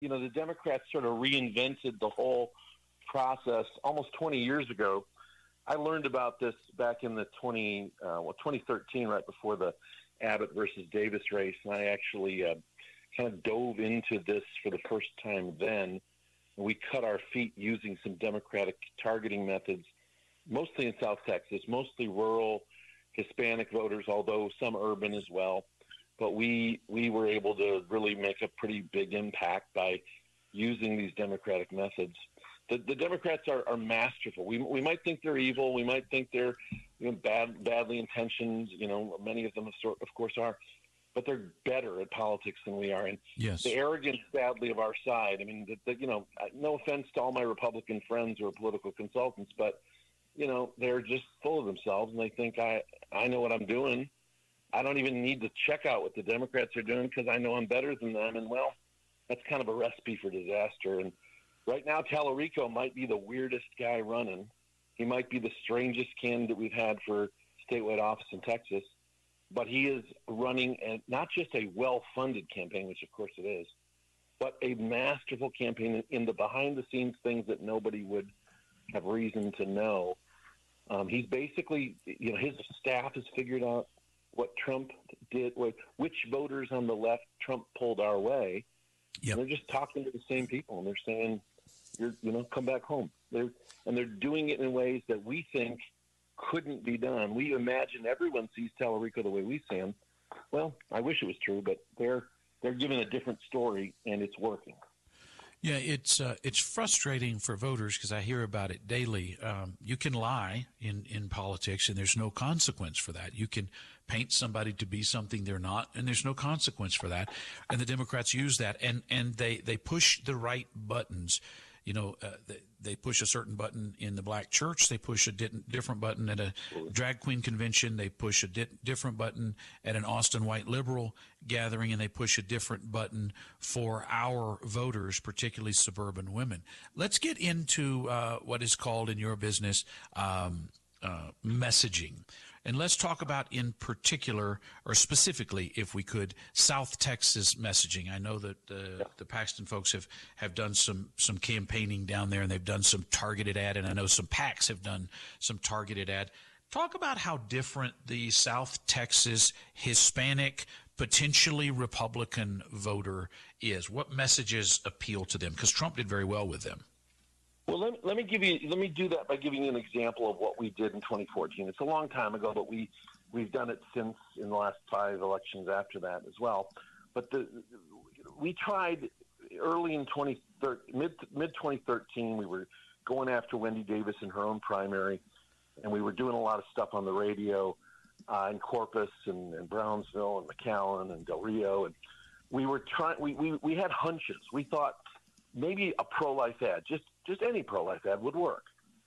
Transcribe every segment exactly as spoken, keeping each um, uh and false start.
you know, the Democrats sort of reinvented the whole process almost twenty years ago. I learned about this back in the twenty, uh, well, twenty thirteen, right before the Abbott versus Davis race, and I actually uh, kind of dove into this for the first time then. And we cut our feet using some Democratic targeting methods, mostly in South Texas, mostly rural Hispanic voters, although some urban as well. But we we were able to really make a pretty big impact by using these Democratic methods. The, the Democrats are, are masterful. We we might think they're evil. We might think they're you know, bad, badly intentioned. You know, many of them, of, sort, of course, are. But they're better at politics than we are. And yes. the arrogance, sadly, of our side. I mean, the, the, you know, no offense to all my Republican friends who are political consultants, but you know, they're just full of themselves, and they think I I know what I'm doing. I don't even need to check out what the Democrats are doing because I know I'm better than them. And well, that's kind of a recipe for disaster. And right now, Tallarico might be the weirdest guy running. He might be the strangest candidate we've had for statewide office in Texas. But he is running a, not just a well-funded campaign, which of course it is, but a masterful campaign in the behind-the-scenes things that nobody would have reason to know. Um, he's basically, you know, his staff has figured out what Trump did, what, which voters on the left Trump pulled our way. Yep. And they're just talking to the same people, and they're saying, You're, you know, come back home. They're, and they're doing it in ways that we think couldn't be done. We imagine everyone sees Tallarico the way we see him. Well, I wish it was true, but they're they're giving a different story, and it's working. Yeah, it's uh, it's frustrating for voters because I hear about it daily. Um, you can lie in, in politics, and there's no consequence for that. You can paint somebody to be something they're not, and there's no consequence for that. And the Democrats use that, and, and they, they push the right buttons. You know, uh, they, they push a certain button in the black church. They push a di- different button at a drag queen convention. They push a di- different button at an Austin white liberal gathering, and they push a different button for our voters, particularly suburban women. Let's get into uh, what is called in your business um, uh, messaging. And let's talk about in particular, or specifically, if we could, South Texas messaging. I know that uh, yeah. the Paxton folks have, have done some, some campaigning down there, and they've done some targeted ad, and I know some PACs have done some targeted ad. Talk about how different the South Texas Hispanic, potentially Republican voter is. What messages appeal to them? Because Trump did very well with them. Well, let, let me give you. Let me do that by giving you an example of what we did in twenty fourteen. It's a long time ago, but we we've done it since in the last five elections after that as well. But the we tried early in twenty thirteen, mid mid twenty thirteen. We were going after Wendy Davis in her own primary, and we were doing a lot of stuff on the radio uh, in Corpus and, and Brownsville and McAllen and Del Rio, and we were trying. We, we we had hunches. We thought maybe a pro-life ad, just just any pro-life ad would work.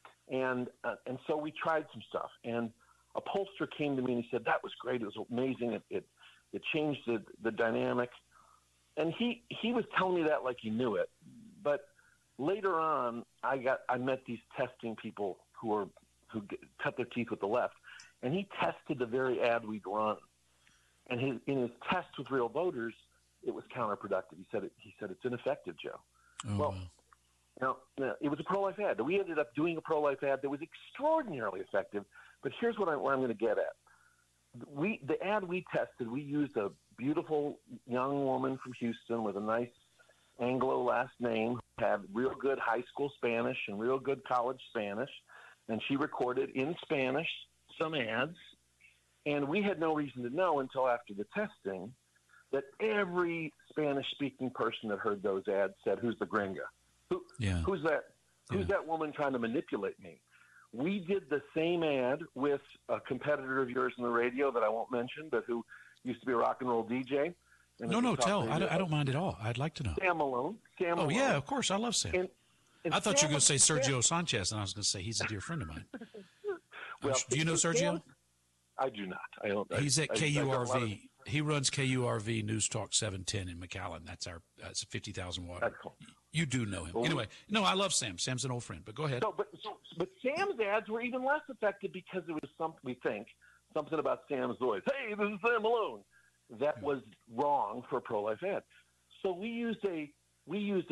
And uh, and so we tried some stuff. And a pollster came to me and he said, that was great. It was amazing. It it, it changed the, the dynamic. And he, he was telling me that like he knew it. But later on, I got I met these testing people who were who get, cut their teeth with the left. And he tested the very ad we'd run. And his, in his test with real voters, it was counterproductive. He said it, he said it's ineffective, Joe. Oh, well, wow. Now, now, it was a pro-life ad. We ended up doing a pro-life ad that was extraordinarily effective. But here's what, I, what I'm going to get at. We the ad we tested, we used a beautiful young woman from Houston with a nice Anglo last name, who had real good high school Spanish and real good college Spanish, and she recorded in Spanish some ads. And we had no reason to know until after the testing that every Spanish-speaking person that heard those ads said, "Who's the gringa? Who, yeah. Who's that? Who's yeah. that woman trying to manipulate me?" We did the same ad with a competitor of yours on the radio that I won't mention, but who used to be a rock and roll D J. No, no, tell. I don't, I don't mind at all. I'd like to know. Sam Malone. Sam oh, Malone. yeah, of course. I love Sam. And, and I thought Sam, you were going to say Sergio Sam, Sanchez, and I was going to say he's a dear friend of mine. well, do you know Sergio? Sam, I do not. I don't. He's I, at K U R V. He runs K U R V News Talk seven ten in McAllen. That's our that's a fifty thousand watt. That's cool. You do know him. Well, anyway, no, I love Sam. Sam's an old friend, but go ahead. So, but, so, but Sam's ads were even less effective because it was something, we think, something about Sam's voice. Hey, this is Sam Malone. That was wrong for a pro-life ad. So we used a we used